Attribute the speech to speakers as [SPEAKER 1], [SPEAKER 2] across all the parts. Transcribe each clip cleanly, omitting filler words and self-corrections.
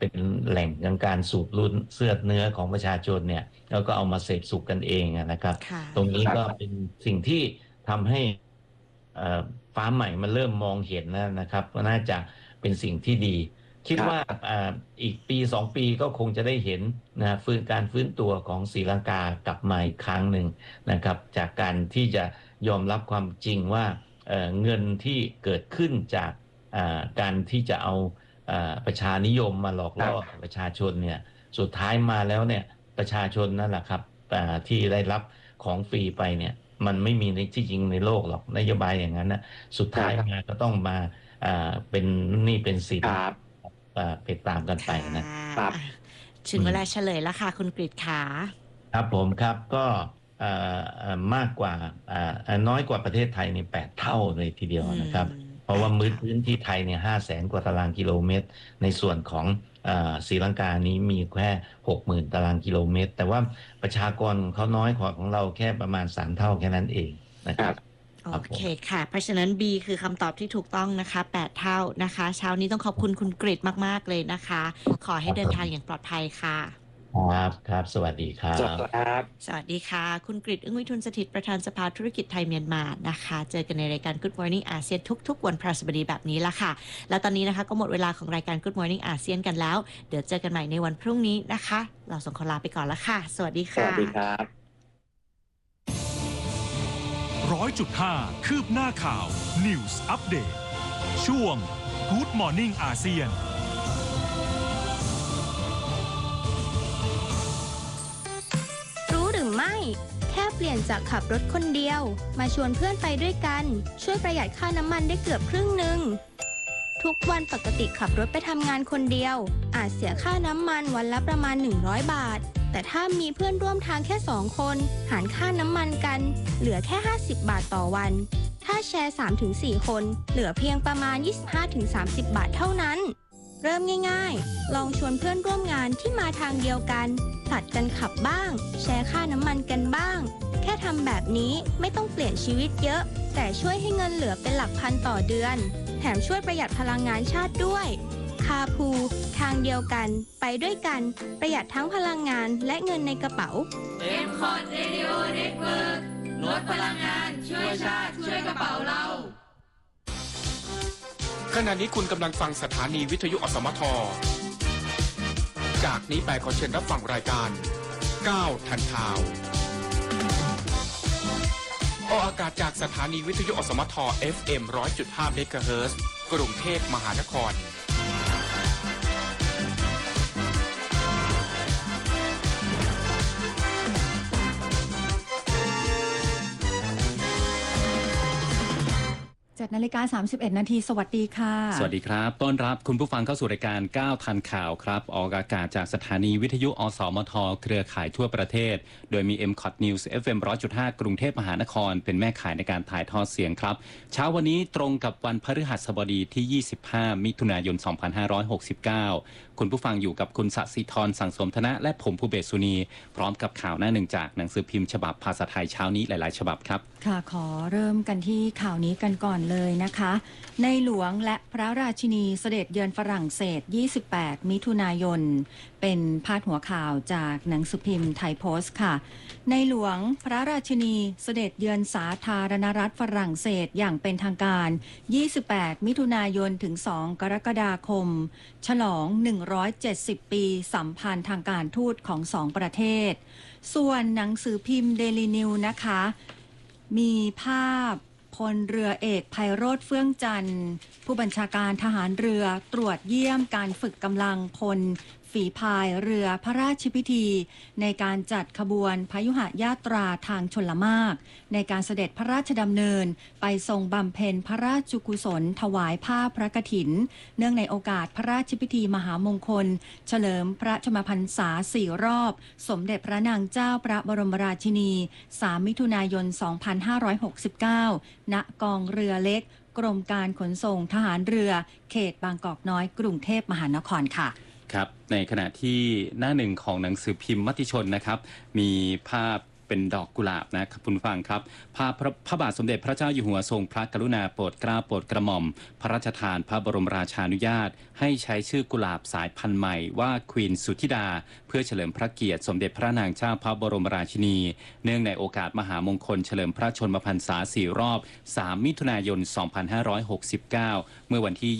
[SPEAKER 1] เป็นแหล่งของการสูบรุ่นเสื้อเนื้อของประชาชนเนี่ยแล้วก็เอามาเสพสุขกันเองนะครับตรงนี้ก็เป็นสิ่งที่ทำให้ฟ้าใหม่มันเริ่มมองเห็นแล้วนะครับก็น่าจะเป็นสิ่งที่ดีคิดว่าอีกปี2 ปีก็คงจะได้เห็นนะการฟื้นตัวของศรีลังกากลับมาอีกครั้งหนึ่งนะครับจากการที่จะยอมรับความจริงว่าเงินที่เกิดขึ้นจากการที่จะเอาประชานิยมมาหลอกล่อประชาชนเนี่ยสุดท้ายมาแล้วเนี่ยประชาชนนั่นแหละครับที่ได้รับของฟรีไปเนี่ยมันไม่มีในที่จริงในโลกหรอกนโยบายอย่างนั้นนะสุดท้ายมาก็ต้องมาเป็นนี่เป็นสิทธิ์ไปตามกันไปนะครับ
[SPEAKER 2] ถึงเวลาเฉลยแล้วค่ะคุณกฤษขา
[SPEAKER 1] ครับผมครับก็มากกว่าน้อยกว่าประเทศไทยใน8 เท่าเลยทีเดียวนะครับเพราะว่าพื้นที่ไทยเนี่ย500,000 กว่าตารางกิโลเมตรในส่วนของศรีลังกานี้มีแค่ 60,000 ตารางกิโลเมตรแต่ว่าประชากรเขาน้อยกว่าของเราแค่ประมาณ3 เท่าแค่นั้นเองนะครับ
[SPEAKER 2] โอเคค่ะเพราะฉะนั้น B คือคำตอบที่ถูกต้องนะคะ8 เท่านะคะเช้านี้ต้องขอบคุณคุณกฤษมากๆเลยนะคะขอให้เดินทางอย่างปลอดภัยค่ะ
[SPEAKER 1] ครับสวัสดีครับ
[SPEAKER 2] สวัสดีค่ะคุณกฤษอึ้งวิทูลสถิตประธานสภาธุรกิจไทยเมียนมานะคะเจอกันในรายการ Good Morning อาเซียนทุกๆวันพฤหัสบดีแบบนี้ละค่ะแล้วตอนนี้นะคะก็หมดเวลาของรายการ Good Morning อาเซียนกันแล้วเดี๋ยวเจอกันใหม่ในวันพรุ่งนี้นะคะเราส่งคนลาไปก่อนละค่ะสวัสดีค่ะ
[SPEAKER 3] สวัสดีครับ
[SPEAKER 4] 100.5 คืบหน้าข่าว News Update ช่วง Good Morning อาเซียน
[SPEAKER 5] ไม่แค่เปลี่ยนจากขับรถคนเดียวมาชวนเพื่อนไปด้วยกันช่วยประหยัดค่าน้ำมันได้เกือบครึ่งหนึ่งทุกวันปกติขับรถไปทำงานคนเดียวอาจเสียค่าน้ำมันวันละประมาณ100 บาทแต่ถ้ามีเพื่อนร่วมทางแค่2 คนหารค่าน้ำมันกันเหลือแค่50 บาทต่อวันถ้าแชร์ 3-4 คนเหลือเพียงประมาณ 25-30 บาทเท่านั้นเริ่มง่ายๆลองชวนเพื่อนร่วมงานที่มาทางเดียวกันผลัดกันขับบ้างแชร์ค่าน้ำมันกันบ้างแค่ทำแบบนี้ไม่ต้องเปลี่ยนชีวิตเยอะแต่ช่วยให้เงินเหลือเป็นหลักพันต่อเดือนแถมช่วยประหยัดพลังงานชาติด้วยคาพูทางเดียวกันไปด้วยกันประหยัดทั้งพลังงานและเงินในกระเป๋า
[SPEAKER 6] M-Cot Radio Network ลดพลังงานช่วยชาติช่วยกระเป๋าเรา
[SPEAKER 7] ขณะนี้คุณกำลังฟังสถานีวิทยุอสมทจากนี้ไปขอเชิญรับฟังรายการ9ทันข่าวออกอากาศจากสถานีวิทยุอสมท FM 100.5 เมกะเฮิรตซ์กรุงเทพมหานคร
[SPEAKER 8] 7:31 นาทีสวัสดีค่ะ
[SPEAKER 9] สวัสดีครับต้อนรับคุณผู้ฟังเข้าสู่รายการ9ทันข่าวครับออกอากาศจากสถานีวิทยุอสมทเครือข่ายทั่วประเทศโดยมี M-Cot News FM 100.5 กรุงเทพมหานครเป็นแม่ข่ายในการถ่ายทอดเสียงครับเช้าวันนี้ตรงกับวันพฤหัสบดีที่25 มิถุนายน 2569คุณผู้ฟังอยู่กับคุณสศิธรสังสมธนะและผมภูเบศสุนีพร้อมกับข่าวหน้าหนึ่งจากหนังสือพิมพ์ฉบับภาษาไทยเช้านี้หลายๆฉบับครับ
[SPEAKER 8] ค่ะขอเริ่มกันที่ข่าวนี้กันก่อนเลยนะคะในหลวงและพระราชินีเสด็จเยือนฝรั่งเศส28 มิถุนายนเป็นพาดหัวข่าวจากหนังสือพิมพ์ไทยโพสต์ค่ะในหลวงพระราชินีเสด็จเยือนสาธารณรัฐฝรั่งเศสอย่างเป็นทางการ28 มิถุนายนถึง2 กรกฎาคมฉลอง170 ปีสัมพันธ์ทางการทูตของ2 ประเทศส่วนหนังสือพิมพ์เดลินิวนะคะมีภาพพลเรือเอกไพโรจน์เฟื่องจันทร์ผู้บัญชาการทหารเรือตรวจเยี่ยมการฝึกกำลังพลฝีพายเรือพระราชพิธีในการจัดขบวนพยุหญาตราทางชลมารในการเสด็จพระราชดำเนินไปทรงบำเพ็ญพระราชกุศลถวายผ้าพระกฐินเนื่องในโอกาสพระราชพิธีมหามงคลเฉลิมพระชนมพรรษา4 รอบสมเด็จพระนางเจ้าพระบรมราชินี3 มิถุนายน 2569 ณ กองเรือเล็กกรมการขนส่งทหารเรือเขตบางกอกน้อยกรุงเทพมหานครค่ะ
[SPEAKER 9] ครับในขณะที่หน้าหนึ่งของหนังสือพิมพ์มติชนนะครับมีภาพเป็นดอกกุหลาบนะครับคุณฟังครับพระบาทสมเด็จพระเจ้าอยู่หัวทรงพระกรุณาโปรดเกล้าโปรดกระหม่อมพระราชทานพระบรมราชานุญาตให้ใช้ชื่อกุหลาบสายพันธุ์ใหม่ว่าควีนสุธิดาเพื่อเฉลิมพระเกียรติสมเด็จพระนางเจ้าพระบรมราชินีเนื่องในโอกาสมหามงคลเฉลิมพระชนมพรรษา4 รอบ 3 มิถุนายน 2569 เมื่อวันที่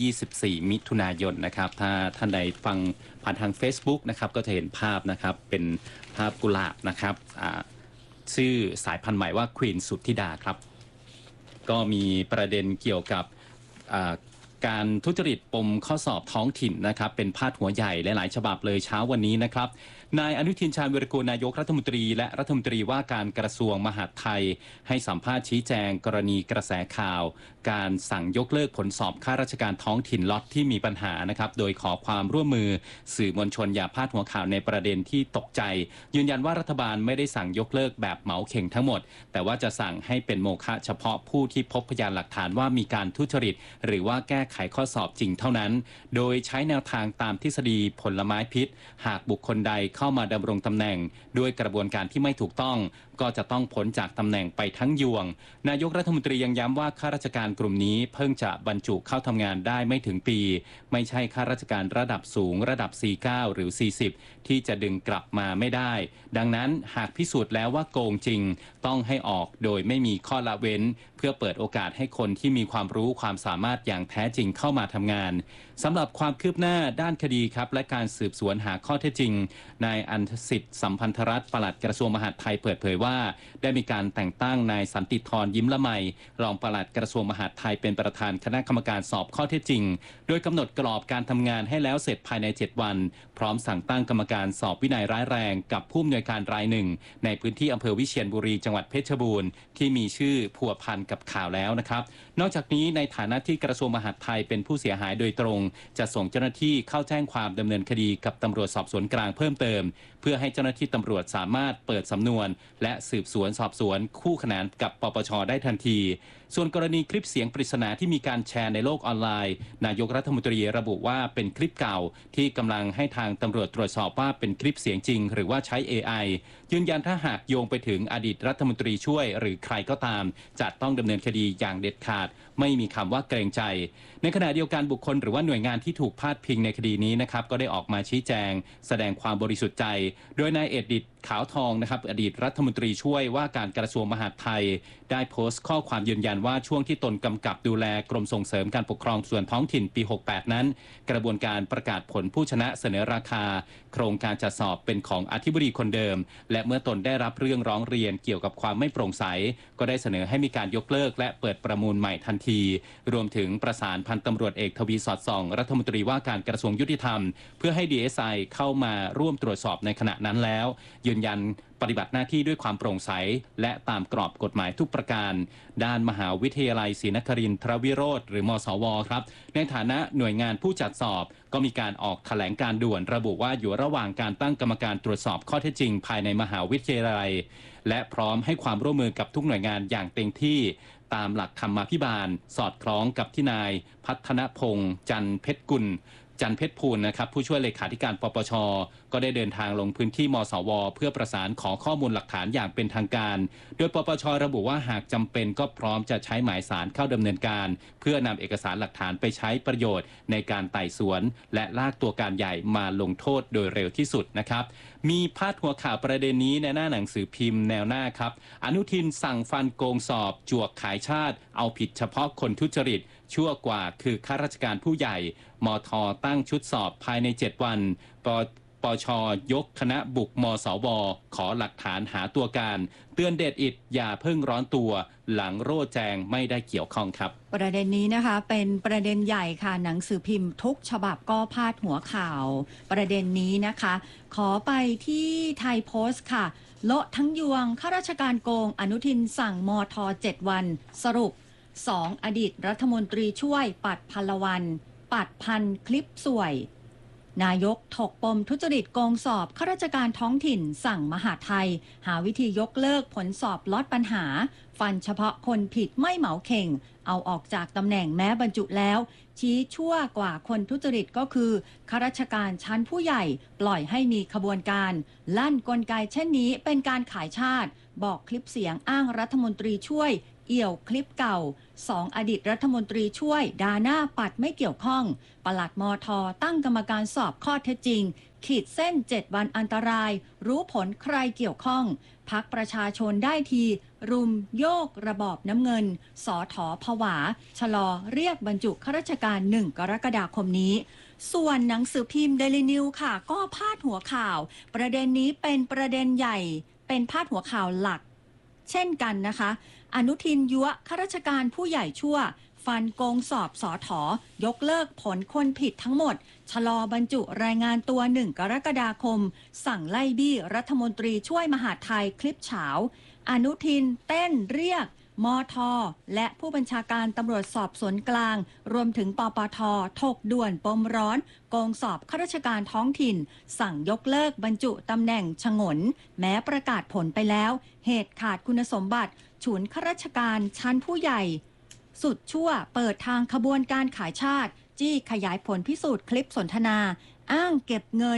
[SPEAKER 9] 24 มิถุนายนนะครับถ้าท่านใดฟังผ่านทาง Facebook นะครับก็จะเห็นภาพนะครับเป็นภาพกุหลาบนะครับชื่อสายพันธุ์ใหม่ว่าควีนสุธิดาครับก็มีประเด็นเกี่ยวกับการทุจริตปมข้อสอบท้องถิ่นนะครับเป็นพาดหัวใหญ่หลายๆฉบับเลยเช้าวันนี้นะครับนายอนุทินชาญวีรกูลนายกรัฐมนตรีและรัฐมนตรีว่าการกระทรวงมหาดไทยให้สัมภาษณ์ชี้แจงกรณีกระแสข่าวการสั่งยกเลิกผลสอบข้าราชการท้องถิ่นล็อตที่มีปัญหานะครับโดยขอความร่วมมือสื่อมวลชนอย่าพาดหัวข่าวในประเด็นที่ตกใจยืนยันว่ารัฐบาลไม่ได้สั่งยกเลิกแบบเหมาเข่งทั้งหมดแต่ว่าจะสั่งให้เป็นโมฆะเฉพาะผู้ที่พบพยานหลักฐานว่ามีการทุจริตหรือว่าแก้ไขข้อสอบจริงเท่านั้นโดยใช้แนวทางตามทฤษฎีผลไม้พิษหากบุคคลใดเข้ามาดำรงตำแหน่งด้วยกระบวนการที่ไม่ถูกต้องก็จะต้องพ้นจากตำแหน่งไปทั้งยวงนายกรัฐมนตรียังย้ำว่าข้าราชการกลุ่มนี้เพิ่งจะบรรจุเข้าทำงานได้ไม่ถึงปีไม่ใช่ข้าราชการระดับสูงระดับ 49 หรือ 40 ที่จะดึงกลับมาไม่ได้ดังนั้นหากพิสูจน์แล้วว่าโกงจริงต้องให้ออกโดยไม่มีข้อละเว้นเพื่อเปิดโอกาสให้คนที่มีความรู้ความสามารถอย่างแท้จริงเข้ามาทำงานสำหรับความคืบหน้าด้านคดีครับและการสืบสวนหาข้อเท็จจริงนายอันสิทธิ์สัมพันธรัตน์ปลัดกระทรวงมหาดไทยเปิดเผยว่าได้มีการแต่งตั้งนายสันติธรยิ้มละไมรองปลัดกระทรวงมหาดไทยเป็นประธานคณะกรรมการสอบข้อเท็จจริงโดยกำหนดกรอบการทำงานให้แล้วเสร็จภายใน7 วันพร้อมสั่งตั้งกรรมการสอบวินัยร้ายแรงกับผู้อำนวยการรายหนึ่งในพื้นที่อำเภอวิเชียรบุรีจังหวัดเพชรบูรณ์ที่มีชื่อพัวพันกับข่าวแล้วนะครับนอกจากนี้ในฐานะที่กระทรวงมหาดไทยเป็นผู้เสียหายโดยตรงจะส่งเจ้าหน้าที่เข้าแจ้งความดำเนินคดีกับตำรวจสอบสวนกลางเพิ่มเติมเพื่อให้เจ้าหน้าที่ตำรวจสามารถเปิดสำนวนและสืบสวนสอบสวนคู่ขนานกับปปช.ได้ทันทีส่วนกรณีคลิปเสียงปริศนาที่มีการแชร์ในโลกออนไลน์นายกรัฐมนตรีระบุว่าเป็นคลิปเก่าที่กำลังให้ทางตำรวจตรวจสอบว่าเป็นคลิปเสียงจริงหรือว่าใช้ AI ยืนยันถ้าหากโยงไปถึงอดีตรัฐมนตรีช่วยหรือใครก็ตามจะต้องดำเนินคดีอย่างเด็ดขาดไม่มีคำว่าเกรงใจในขณะเดียวกันบุคคลหรือว่าหน่วยงานที่ถูกพาดพิงในคดีนี้นะครับก็ได้ออกมาชี้แจงแสดงความบริสุทธิ์ใจโดยนายเอดิตขาวทองนะครับอดีตรัฐมนตรีช่วยว่าการกระทรวงมหาดไทยได้โพสต์ข้อความยืนยันว่าช่วงที่ตนกำกับดูแลกรมส่งเสริมการปกครองส่วนท้องถิ่นปี 68 นั้นกระบวนการประกาศผลผู้ชนะเสนอราคาโครงการจัดสอบเป็นของอธิบดีคนเดิมและเมื่อตนได้รับเรื่องร้องเรียนเกี่ยวกับความไม่โปร่งใสก็ได้เสนอให้มีการยกเลิกและเปิดประมูลใหม่ทันทีรวมถึงประสานพันตำรวจเอกทวีสอดส่องรัฐมนตรีว่าการกระทรวงยุติธรรมเพื่อให้ DSI เข้ามาร่วมตรวจสอบในขณะนั้นแล้วยืนยันปฏิบัติหน้าที่ด้วยความโปร่งใสและตามกรอบกฎหมายทุกประการด้านมหาวิทยาลัยศรีนครินทรวิโรธหรือมศวครับในฐานะหน่วยงานผู้จัดสอบก็มีการออกแถลงการด่วนระบุว่าอยู่ระหว่างการตั้งกรรมการตรวจสอบข้อเท็จจริงภายในมหาวิทยาลัยและพร้อมให้ความร่วมมือกับทุกหน่วยงานอย่างเต็มที่ตามหลักธรรมาภิบาลสอดคล้องกับที่นายพัฒนพงษ์จันเพชรกุลจันเพชรพูลนะครับผู้ช่วยเลขาธิการปปช.ก็ได้เดินทางลงพื้นที่มสว.เพื่อประสานขอข้อมูลหลักฐานอย่างเป็นทางการโดยปปช.ระบุว่าหากจำเป็นก็พร้อมจะใช้หมายสารเข้าดำเนินการเพื่อนำเอกสารหลักฐานไปใช้ประโยชน์ในการไต่สวนและลากตัวการใหญ่มาลงโทษโดยเร็วที่สุดนะครับมีพาดหัวข่าวประเด็นนี้ในหน้าหนังสือพิมพ์แนวหน้าครับอนุทินสั่งฟันโกงสอบจวกขายชาติเอาผิดเฉพาะคนทุจริตชั่วกว่าคือข้าราชการผู้ใหญ่มท.ตั้งชุดสอบภายใน7 วันปช.ยกคณะบุกมสว.ขอหลักฐานหาตัวการเตือนเดชอิดอย่าเพิ่งร้อนตัวหลังโร่แจงไม่ได้เกี่ยวข้องครับ
[SPEAKER 8] ประเด็นนี้นะคะเป็นประเด็นใหญ่ค่ะหนังสือพิมพ์ทุกฉบับก็พาดหัวข่าวประเด็นนี้นะคะขอไปที่ไทยโพสต์ค่ะโละทั้งยวงข้าราชการโกงอนุทินสั่งมท. 7 วันสรุป2 อดีตรัฐมนตรีช่วยปัดพลวันปัดพันคลิปสวยนายกถกปมทุจริตโกงสอบข้าราชการท้องถิ่นสั่งมหาดไทยหาวิธียกเลิกผลสอบลดปัญหาฟันเฉพาะคนผิดไม่เหมาเข่งเอาออกจากตำแหน่งแม้บรรจุแล้วชี้ชั่วกว่าคนทุจริตก็คือข้าราชการชั้นผู้ใหญ่ปล่อยให้มีขบวนการลั่นกลไกเช่นนี้เป็นการขายชาติบอกคลิปเสียงอ้างรัฐมนตรีช่วยเอี่ยวคลิปเก่า2อดีตรัฐมนตรีช่วยดาหน้าปัดไม่เกี่ยวข้องปลัดมท.ตั้งกรรมการสอบข้อเท็จจริงขีดเส้น7วันอันตรายรู้ผลใครเกี่ยวข้องพรรคประชาชนได้ทีรุมโยกระบอบน้ำเงินสถ.ผวาชะลอเรียกบรรจุข้าราชการ1 กรกฎาคมนี้ส่วนหนังสือพิมพ์ Daily News ค่ะก็พาดหัวข่าวประเด็นนี้เป็นประเด็นใหญ่เป็นพาดหัวข่าวหลักเช่นกันนะคะอนุทินยั่วข้าราชการผู้ใหญ่ชั่วฟันโกงสอบสถ.ยกเลิกผลคนผิดทั้งหมดชะลอบรรจุรายงานตัว1 กรกฎาคมสั่งไล่บี้รัฐมนตรีช่วยมหาดไทยคลิปเฉาอนุทินเต้นเรียกมท.และผู้บัญชาการตำรวจสอบสวนกลางรวมถึงปปท.ถกด่วนปมร้อนโกงสอบข้าราชการท้องถิ่นสั่งยกเลิกบรรจุตำแหน่งฉงนแม้ประกาศผลไปแล้วเหตุขาดคุณสมบัติฉุนข้าราชการชั้นผู้ใหญ่สุดชั่วเปิดทางขบวนการขายชาติจี้ขยายผลพิสูจน์คลิปสนทนาอ้างเก็บเงิน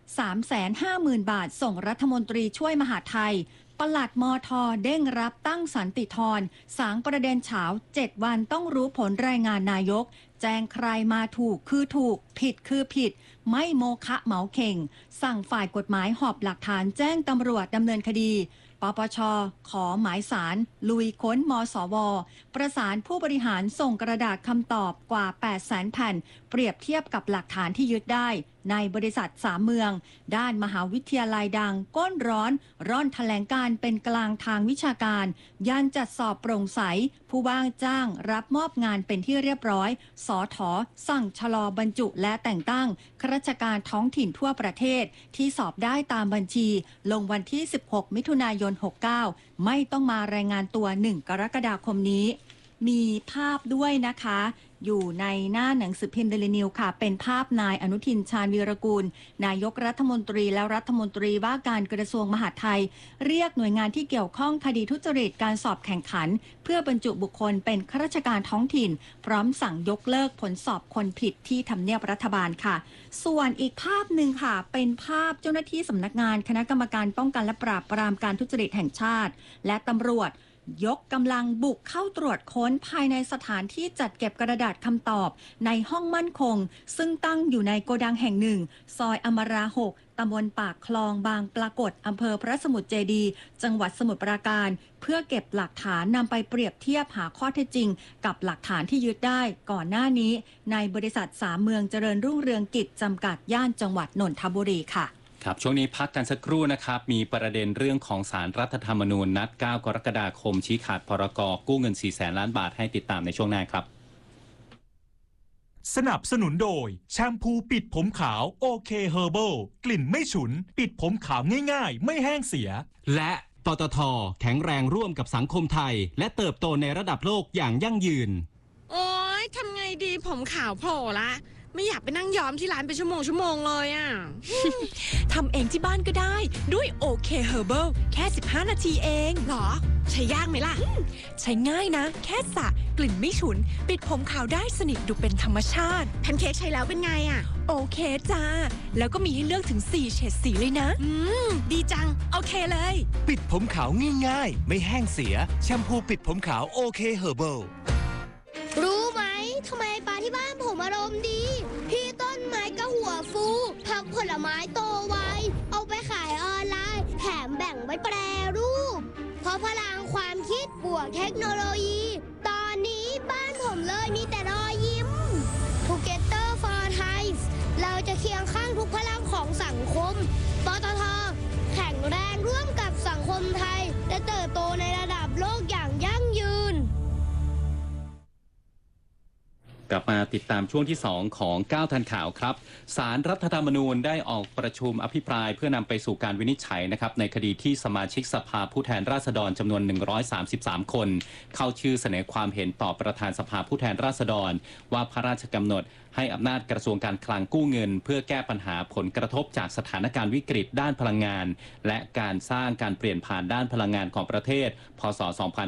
[SPEAKER 8] 350,000 บาทส่งรัฐมนตรีช่วยมหาดไทยปลัดมท.เด้งรับตั้งสันติธรสางประเด็นเฉา7 วันต้องรู้ผลรายงานนายกแจ้งใครมาถูกคือถูกผิดคือผิดไม่โมฆะเหมาเข่งสั่งฝ่ายกฎหมายหอบหลักฐานแจ้งตำรวจดำเนินคดีปปช.ขอหมายสารลุยค้นมสว.ประสานผู้บริหารส่งกระดาษคำตอบกว่า 800,000 แผ่นเปรียบเทียบกับหลักฐานที่ยึดได้ในบริษัท3 เมืองด้านมหาวิทยาลัยดังก้นร้อนร่อนแถลงการเป็นกลางทางวิชาการยันจัดสอบโปร่งใสผู้ว่างจ้างรับมอบงานเป็นที่เรียบร้อยสถ.สั่งชะลอบรรจุและแต่งตั้งข้าราชการท้องถิ่นทั่วประเทศที่สอบได้ตามบัญชีลงวันที่16 มิถุนายน 69ไม่ต้องมารายงานตัว1 กรกฎาคมนี้มีภาพด้วยนะคะอยู่ในหน้าหนังสือพิมพ์ Daily News ค่ะเป็นภาพนายอนุทินชาญวีรกูลนายกรัฐมนตรีและรัฐมนตรีว่าการกระทรวงมหาดไทยเรียกหน่วยงานที่เกี่ยวข้องคดีทุจริตการสอบแข่งขันเพื่อบรรจุบุคคลเป็นข้าราชการท้องถิ่นพร้อมสั่งยกเลิกผลสอบคนผิดที่ทำเนียบรัฐบาลค่ะส่วนอีกภาพหนึ่งค่ะเป็นภาพเจ้าหน้าที่สำนักงานคณะกรรมการป้องกันและปราบปรามการทุจริตแห่งชาติและตำรวจยกกำลังบุกเข้าตรวจค้นภายในสถานที่จัดเก็บกระดาษคำตอบในห้องมั่นคงซึ่งตั้งอยู่ในโกดังแห่งหนึ่งซอยอมรา6ตำบลปากคลองบางปรากฏอำเภอพระสมุทรเจดีย์จังหวัดสมุทรปราการเพื่อเก็บหลักฐานนำไปเปรียบเทียบหาข้อเท็จจริงกับหลักฐานที่ยึดได้ก่อนหน้านี้ในบริษัท3 เมืองเจริญรุ่งเรืองกิจจำกัดย่านจังหวัดนนทบุรีค่ะ
[SPEAKER 9] ครับช่วงนี้พักกันสักครู่นะครับมีประเด็นเรื่องของศาลรัฐธรรมนูญนัด9 กรกฎาคมชี้ขาดพรก.กู้เงิน 400,000 ล้านบาทให้ติดตามในช่วงหน้าครับ
[SPEAKER 4] สนับสนุนโดยแชมพูปิดผมขาวโอเคเฮอร์เบิลกลิ่นไม่ฉุนปิดผมขาวง่ายๆไม่แห้งเสีย
[SPEAKER 3] และปตท.แข็งแรงร่วมกับสังคมไทยและเติบโตในระดับโลกอย่างยั่งยืน
[SPEAKER 10] โอ๊ยทำไงดีผมขาวโผล่ละไม่อยากไปนั่งย้อมที่ร้านเป็นชั่วโมงเลยอ่ะ
[SPEAKER 11] ทำเองที่บ้านก็ได้ด้วยโอเคเฮอร์เบิลแค่15 นาทีเอง
[SPEAKER 10] หรอใช้ยากไหมล่ะ
[SPEAKER 11] ใช้ง่ายนะแค่สระกลิ่นไม่ฉุนปิดผมขาวได้สนิทดูเป็นธรรมชาติ
[SPEAKER 10] แพนเค้กใช้แล้วเป็นไงอ่ะ
[SPEAKER 11] โอเคจ้าแล้วก็มีให้เลือกถึง4 เฉดสีเลยนะ
[SPEAKER 10] ดีจังโอเคเลย
[SPEAKER 3] ปิดผมขาวง่ายๆไม่แห้งเสียแชมพูปิดผมขาวโอเคเฮอร์เบิล
[SPEAKER 5] รู้ไหมทำไมปลาที่บ้านผมอารมณ์ดีพี่ต้นไม้ก็หัวฟูผักผลไม้โตไวเอาไปขายออนไลน์แถมแบ่งไว้แปรรูปเพราะพลังความคิดบวกเทคโนโลยีตอนนี้บ้านผมเลยมีแต่รอยยิ้ม Together for Thai เราจะเคียงข้างทุกพลังของสังคมปตท.แข็งแรงร่วมกับสังคมไทยและเติบโตในระดับโลกอย่างยั่งยืน
[SPEAKER 9] กลับมาติดตามช่วงที่2ของ9ทันข่าวครับศาลรัฐธรรมนูญได้ออกประชุมอภิปรายเพื่อนำไปสู่การวินิจฉัยนะครับในคดีที่สมาชิกสภาผู้แทนราษฎรจำนวน133 คนเข้าชื่อเสนอความเห็นต่อประธานสภาผู้แทนราษฎรว่าพระราชกำหนดให้อำนาจกระทรวงการคลังกู้เงินเพื่อแก้ปัญหาผลกระทบจากสถานการณ์วิกฤตด้านพลังงานและการสร้างการเปลี่ยนผ่านด้านพลังงานของประเทศพ.ศ.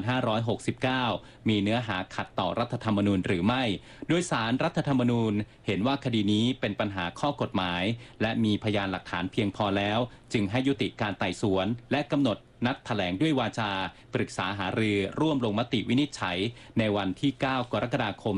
[SPEAKER 9] 2569มีเนื้อหาขัดต่อรัฐธรรมนูญหรือไม่โดยศาลรัฐธรรมนูญเห็นว่าคดีนี้เป็นปัญหาข้อกฎหมายและมีพยานหลักฐานเพียงพอแล้วจึงให้ยุติการไต่สวนและกำหนดนัดแถลงด้วยวาจาปรึกษาหารือร่วมลงมติวินิจฉัยในวันที่ 9 กรกฎาคม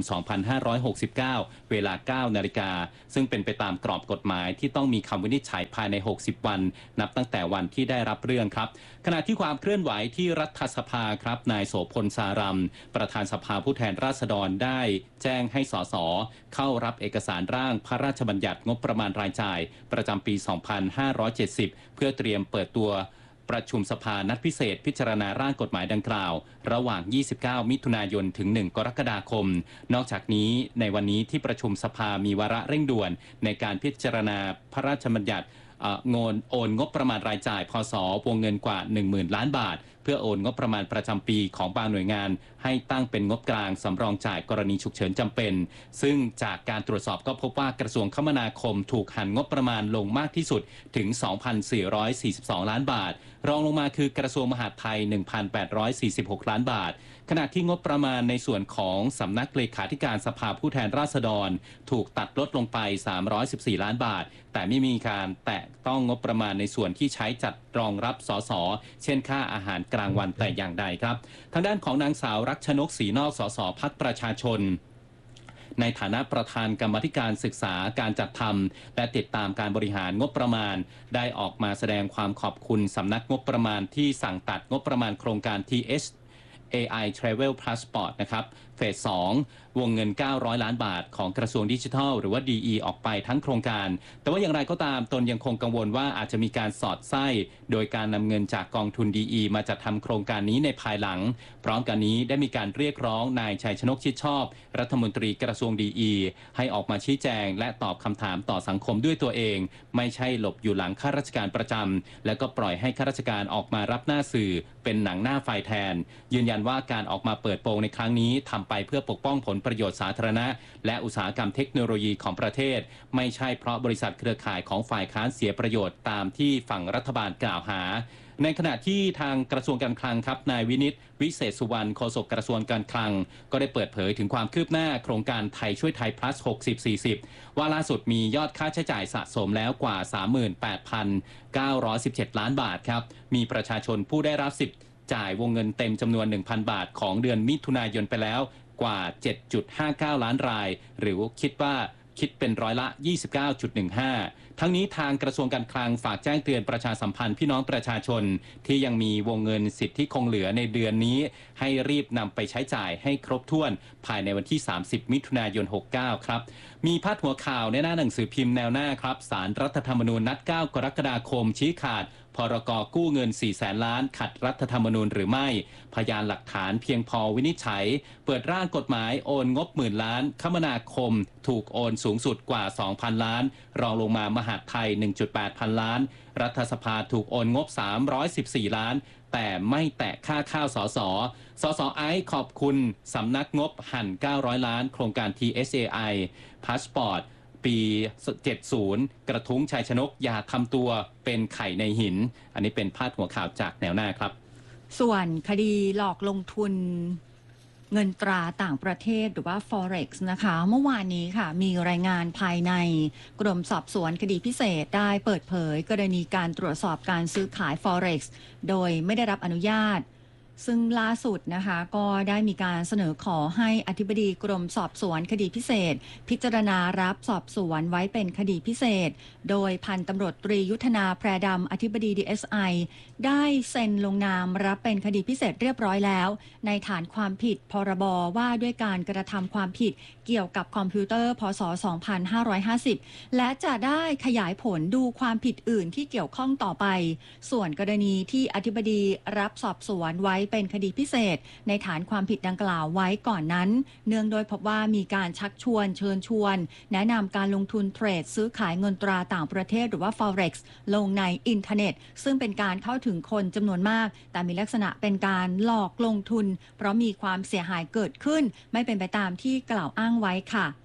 [SPEAKER 9] 2569 เวลา 9 นาฬิกาซึ่งเป็นไปตามกรอบกฎหมายที่ต้องมีคำวินิจฉัยภายใน 60 วันนับตั้งแต่วันที่ได้รับเรื่องครับขณะที่ความเคลื่อนไหวที่รัฐสภาครับนายโสพลสารัมประธานสภาผู้แทนราษฎรได้แจ้งให้สสเข้ารับเอกสารร่างพระราชบัญญัติงบประมาณรายจ่ายประจำปี 2570 เพื่อเตรียมเปิดตัวประชุมสภานัดพิเศษพิจารณาร่างกฎหมายดังกล่าวระหว่าง 29 มิถุนายน ถึง 1 กรกฎาคมนอกจากนี้ในวันนี้ที่ประชุมสภามีวาระเร่งด่วนในการพิจารณาพระราชบัญญัติโอนงบประมาณรายจ่ายพ.ศ.วงเงินกว่า 10,000 ล้านบาทเพื่อโอนงบประมาณประจำปีของบางหน่วยงานให้ตั้งเป็นงบกลางสำรองจ่ายกรณีฉุกเฉินจำเป็นซึ่งจากการตรวจสอบก็พบว่ากระทรวงคมนาคมถูกหั่นงบประมาณลงมากที่สุดถึง 2,442 ล้านบาทรองลงมาคือกระทรวงมหาดไทย 1,846 ล้านบาทขณะที่งบประมาณในส่วนของสำนักเลขาธิการสภาผู้แทนราษฎรถูกตัดลดลงไป314ล้านบาทแต่ไม่มีการแตะต้องงบประมาณในส่วนที่ใช้จัดรองรับสสเช่นค่าอาหารกลางวันแต่อย่างใดครับทางด้านของนางสาวรักชนกศรีนอกสสพรรคประชาชนในฐานะประธานกรรมาธิการศึกษาการจัดทำและติดตามการบริหารงบประมาณได้ออกมาแสดงความขอบคุณสำนักงบประมาณที่สั่งตัดงบประมาณโครงการ AI Travel Passport นะครับเฟส 2 วงเงิน 900 ล้านบาทของกระทรวงดิจิทัลหรือว่า DE ออกไปทั้งโครงการแต่ว่าอย่างไรก็ตามตนยังคงกังวลว่าอาจจะมีการสอดไส้โดยการนำเงินจากกองทุน DE มาจัดทำโครงการนี้ในภายหลังพร้อมกันนี้ได้มีการเรียกร้องนายชัยชนกชิดชอบรัฐมนตรีกระทรวง DE ให้ออกมาชี้แจงและตอบคำถามต่อสังคมด้วยตัวเองไม่ใช่หลบอยู่หลังข้าราชการประจำและก็ปล่อยให้ข้าราชการออกมารับหน้าสื่อเป็นหนังหน้าไฟแทนยืนยันว่าการออกมาเปิดโปงในครั้งนี้ทำไปเพื่อปกป้องผลประโยชน์สาธารณะและอุตสาหกรรมเทคโนโลยีของประเทศไม่ใช่เพราะบริษัทเครือข่ายของฝ่ายค้านเสียประโยชน์ตามที่ฝั่งรัฐบาลกล่าวหาในขณะที่ทางกระทรวงการคลังครับนายวินิตวิเศษสุวรรณโฆษกกระทรวงการคลังก็ได้เปิดเผยถึงความคืบหน้าโครงการไทยช่วยไทย plus 60-40 ว่าล่าสุดมียอดค่าใช้จ่ายสะสมแล้วกว่า 38,917 ล้านบาทครับมีประชาชนผู้ได้รับสิทธิ์จ่ายวงเงินเต็มจำนวน 1,000 บาทของเดือนมิถุนายนไปแล้วกว่า 7.59 ล้านรายหรือคิดเป็นร้อยละ 29.15 ทั้งนี้ทางกระทรวงการคลังฝากแจ้งเตือนประชาสัมพันธ์พี่น้องประชาชนที่ยังมีวงเงินสิทธิ์ที่คงเหลือในเดือนนี้ให้รีบนำไปใช้จ่ายให้ครบถ้วนภายในวันที่ 30 มิถุนายน 69 ครับมีพาดหัวข่าวในหน้าหนังสือพิมพ์แนวหน้าครับศาลรัฐธรรมนูญนัด 9 กรกฎาคมชี้ขาดพรก.กู้เงิน 400,000 ล้านขัดรัฐธรรมนูญหรือไม่พยานหลักฐานเพียงพอวินิจฉัยเปิดร่างกฎหมายโอนงบหมื่นล้านคมนาคมถูกโอนสูงสุดกว่า 2,000 ล้านรองลงมามหาดไทย 1.8 พันล้านรัฐสภาถูกโอนงบ 314 ล้านแต่ไม่แตะค่าข้าวสสไอซ์ขอบคุณสำนักงบหั่น 900 ล้านโครงการ TSAI Passportปี 70 กระทุ้งชัยชนกอย่าทำตัวเป็นไข่ในหินอันนี้เป็นพาดหัวข่าวจากแนวหน้าครับ
[SPEAKER 8] ส่วนคดีหลอกลงทุนเงินตราต่างประเทศหรือว่า Forex นะคะเมื่อวานนี้ค่ะมีรายงานภายในกรมสอบสวนคดีพิเศษได้เปิดเผยกรณีการตรวจสอบการซื้อขาย Forex โดยไม่ได้รับอนุญาตซึ่งล่าสุดนะคะก็ได้มีการเสนอขอให้อธิบดีกรมสอบสวนคดีพิเศษพิจารณารับสอบสวนไว้เป็นคดีพิเศษโดยพันตำรวจตรียุทธนาแพรดำอธิบดี DSI ได้เซ็นลงนามรับเป็นคดีพิเศษเรียบร้อยแล้วในฐานความผิดพรบว่าด้วยการกระทำความผิดเกี่ยวกับคอมพิวเตอร์พ.ศ. 2550และจะได้ขยายผลดูความผิดอื่นที่เกี่ยวข้องต่อไปส่วนกรณีที่อธิบดีรับสอบสวนไว้เป็นคดีพิเศษในฐานความผิดดังกล่าวไว้ก่อนนั้นเนื่องโดยพบว่ามีการชักชวนเชิญชวนแนะนำการลงทุนเทรดซื้อขายเงินตราต่างประเทศหรือว่า Forex ลงในอินเทอร์เน็ตซึ่งเป็นการเข้าถึงคนจำนวนมากแต่มีลักษณะเป็นการหลอกลงทุนเพราะมีความเสียหายเกิดขึ้นไม่เป็นไปตามที่กล่าวอ้างไว้ค่ะ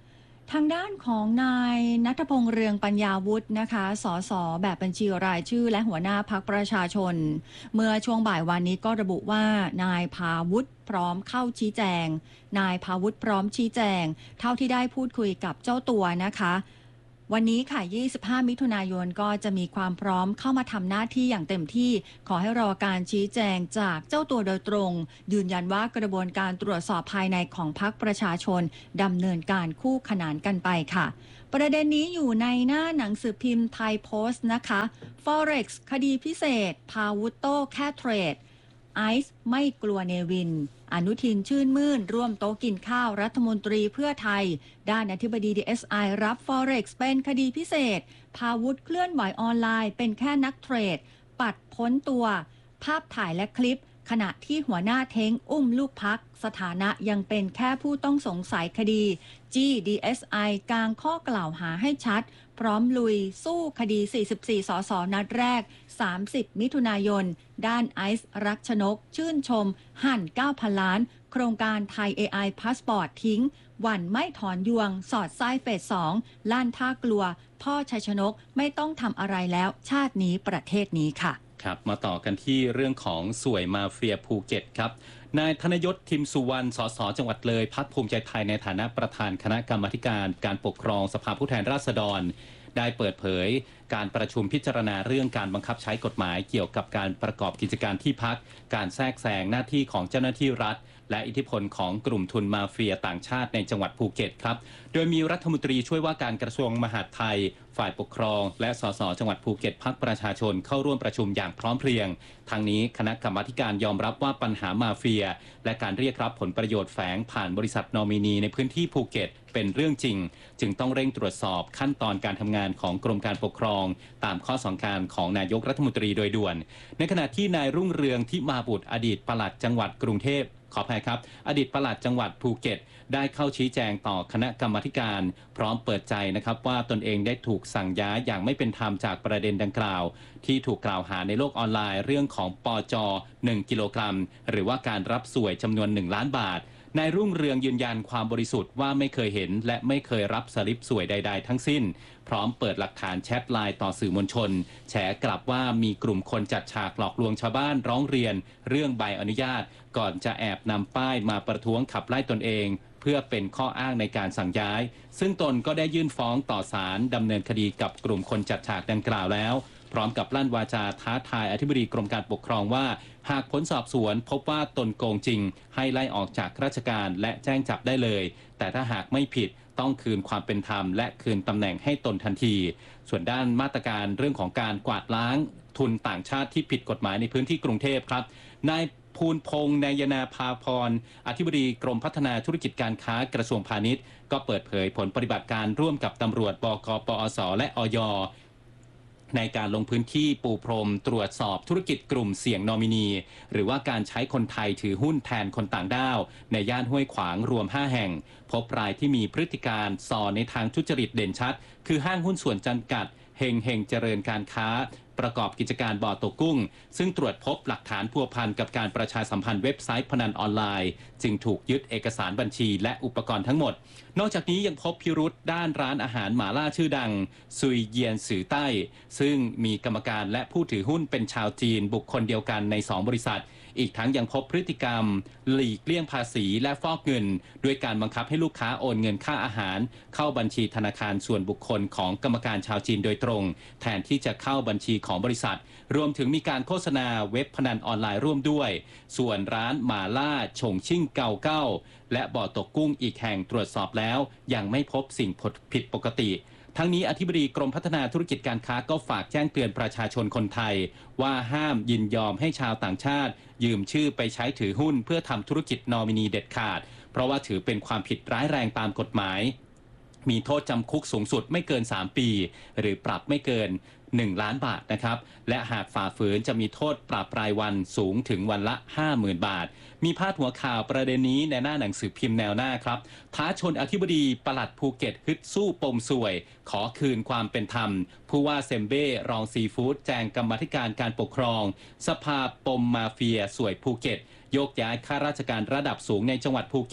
[SPEAKER 8] ทางด้านของนายณัฐพงษ์เรืองปัญญาวุฒินะคะสสแบบบัญชีรายชื่อและหัวหน้าพรรคประชาชนเมื่อช่วงบ่ายวันนี้ก็ระบุว่านายพาวุฒิพร้อมเข้าชี้แจงนายพาวุฒิพร้อมชี้แจงเท่าที่ได้พูดคุยกับเจ้าตัวนะคะวันนี้ค่ะ25มิถุนายนก็จะมีความพร้อมเข้ามาทำหน้าที่อย่างเต็มที่ขอให้รอการชี้แจงจากเจ้าตัวโดยตรงยืนยันว่ากระบวนการตรวจสอบภายในของพรรคประชาชนดำเนินการคู่ขนานกันไปค่ะประเด็นนี้อยู่ในหน้าหนังสือพิมพ์ไทยโพสต์นะคะ Forex คดีพิเศษพาวุธโต้แค่เทรดไอซ์ไม่กลัวเนวินอนุทินชื่นมื่นร่วมโต๊ะกินข้าวรัฐมนตรีเพื่อไทยด้านอธิบดี DSI รับ Forex เป็นคดีพิเศษพาวุธเคลื่อนไหวออนไลน์เป็นแค่นักเทรดปัดพ้นตัวภาพถ่ายและคลิปขณะที่หัวหน้าเท้งอุ้มลูกพักสถานะยังเป็นแค่ผู้ต้องสงสัยคดีจี้ DSI กางข้อกล่าวหาให้ชัดพร้อมลุยสู้คดี44 สสนัดแรก30มิถุนายนด้านไอซ์รักชนกชื่นชมหั่น 9,000 ล้านโครงการไทย AI พาสปอร์ตทิ้งวันไม่ถอนยวงสอดไส้เฟส 2ลั่นท่ากลัวพ่อชัยชนกไม่ต้องทำอะไรแล้วชาตินี้ประเทศนี้ค่ะ
[SPEAKER 9] ครับมาต่อกันที่เรื่องของสวยมาเฟียภูเก็ตครับนายธนยศทิมสุวรรณสสจังหวัดเลยพรรคภูมิใจไทยในฐานะประธานคณะกรรมาธิการการปกครองสภาผู้แทนราษฎรได้เปิดเผยการประชุมพิจารณาเรื่องการบังคับใช้กฎหมายเกี่ยวกับการประกอบกิจการที่พักการแทรกแซงหน้าที่ของเจ้าหน้าที่รัฐและอิทธิพลของกลุ่มทุนมาเฟียต่างชาติในจังหวัดภูเก็ตครับโดยมีรัฐมนตรีช่วยว่าการกระทรวงมหาดไทยฝ่ายปกครองและสสจังหวัดภูเก็ตพรรคประชาชนเข้าร่วมประชุมอย่างพร้อมเพรียงทางนี้คณะกรรมาการยอมรับว่าปัญหามาเฟียและการเรียกรับผลประโยชน์แฝงผ่านบริษัทนอมินีในพื้นที่ภูเก็ตเป็นเรื่องจริงจึงต้องเร่งตรวจสอบขั้นตอนการทำงานของกรมการปกครองตามข้อสั่งการของนายกรัฐมนตรีโดยด่วนในขณะที่นายรุ่งเรืองทิมาบุตรอดีตปลัดจังหวัดกรุงเทพขออภัยครับอดีตปลัดจังหวัดภูเก็ตได้เข้าชี้แจงต่อคณะกรรมาธิการพร้อมเปิดใจนะครับว่าตนเองได้ถูกสั่งย้ายอย่างไม่เป็นธรรมจากประเด็นดังกล่าวที่ถูกกล่าวหาในโลกออนไลน์เรื่องของปจ1กิโลกรัมหรือว่าการรับสวยจำนวน1ล้านบาทนายรุ่งเรืองยืนยันความบริสุทธิ์ว่าไม่เคยเห็นและไม่เคยรับสลิปสวยใดๆทั้งสิ้นพร้อมเปิดหลักฐานแชทไลน์ต่อสื่อมวลชนแฉกลับว่ามีกลุ่มคนจัดฉากหลอกลวงชาวบ้านร้องเรียนเรื่องใบอนุญาตก่อนจะแอบนำป้ายมาประท้วงขับไล่ตนเองเพื่อเป็นข้ออ้างในการสั่งย้ายซึ่งตนก็ได้ยื่นฟ้องต่อศาลดำเนินคดีกับกลุ่มคนจัดฉากดังกล่าวแล้วพร้อมกับลั่นวาจาท้าทายอธิบดีกรมการปกครองว่าหากผลสอบสวนพบว่าตนโกงจริงให้ไล่ออกจากราชการและแจ้งจับได้เลยแต่ถ้าหากไม่ผิดต้องคืนความเป็นธรรมและคืนตำแหน่งให้ตนทันทีส่วนด้านมาตรการเรื่องของการกวาดล้างทุนต่างชาติที่ผิดกฎหมายในพื้นที่กรุงเทพครับนายภูลพงษ์นายนาภาพรอธิบดีกรมพัฒนาธุรกิจการค้ากระทรวงพาณิชย์ก็เปิดเผยผลปฏิบัติการร่วมกับตำรวจบก.ปอส.และอย.ในการลงพื้นที่ปูพรมตรวจสอบธุรกิจกลุ่มเสี่ยงนอมินีหรือว่าการใช้คนไทยถือหุ้นแทนคนต่างด้าวในย่านห้วยขวางรวม5แห่งพบรายที่มีพฤติการส่อในทางทุจริตเด่นชัดคือห้างหุ้นส่วนจำกัดเฮงเจริญการค้าประกอบกิจการบ่อตกกุ้งซึ่งตรวจพบหลักฐานพัวพันกับการประชาสัมพันธ์เว็บไซต์พนันออนไลน์จึงถูกยึดเอกสารบัญชีและอุปกรณ์ทั้งหมดนอกจากนี้ยังพบพิรุธด้านร้านอาหารหม่าล่าชื่อดังซุยเยียนสือใต้ซึ่งมีกรรมการและผู้ถือหุ้นเป็นชาวจีนบุคคลเดียวกันใน2บริษัทอีกทั้งยังพบพฤติกรรมหลีกเลี่ยงภาษีและฟอกเงินด้วยการบังคับให้ลูกค้าโอนเงินค่าอาหารเข้าบัญชีธนาคารส่วนบุคคลของกรรมการชาวจีนโดยตรงแทนที่จะเข้าบัญชีของบริษัทรวมถึงมีการโฆษณาเว็บพนันออนไลน์ร่วมด้วยส่วนร้านหม่าล่าฉงชิ่งเกาเก้าและบ่อตกกุ้งอีกแห่งตรวจสอบแล้วยังไม่พบสิ่งผิดปกติทั้งนี้อธิบดีกรมพัฒนาธุรกิจการค้าก็ฝากแจ้งเตือนประชาชนคนไทยว่าห้ามยินยอมให้ชาวต่างชาติยืมชื่อไปใช้ถือหุ้นเพื่อทำธุรกิจนอมินีเด็ดขาดเพราะว่าถือเป็นความผิดร้ายแรงตามกฎหมายมีโทษจำคุกสูงสุดไม่เกิน3ปีหรือปรับไม่เกิน1ล้านบาทนะครับและหากฝ่าฝืนจะมีโทษปรับรายวันสูงถึงวันละ 50,000 บาทมีพาดหัวข่าวประเด็นนี้ในหน้าหนังสือพิมพ์แนวหน้าครับท้าชนอธิบดีปลัดภูเก็ตฮึดสู้ปมสวยขอคืนความเป็นธรรมผู้ว่าเซมเบ้รองซีฟู้ดแจงกรรมาธิการการปกครองสภาปมมาเฟียสวยภูเก็ตโยกย้ายข้าราชการระดับสูงในจังหวัดภูเก็ต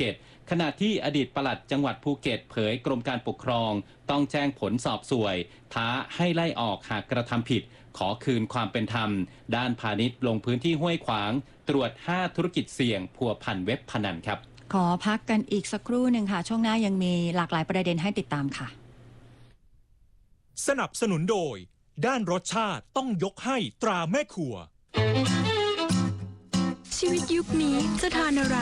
[SPEAKER 9] ขณะที่อดีตปลัดจังหวัดภูเก็ตเผยกรมการปกครองต้องแจ้งผลสอบสวยท้าให้ไล่ออกหากกระทำผิดขอคืนความเป็นธรรมด้านพาณิชย์ลงพื้นที่ห้วยขวางตรวจ5ธุรกิจเสี่ยงพัวพันเว็บพนันครับ
[SPEAKER 8] ขอพักกันอีกสักครู่หนึ่งค่ะช่วงหน้ายังมีหลากหลายประเด็นให้ติดตามค่ะ
[SPEAKER 4] สนับสนุนโดยด้านรสชาติต้องยกให้ตราแม่ครัว
[SPEAKER 11] ชีวิตยุคนี้จะทานอะไร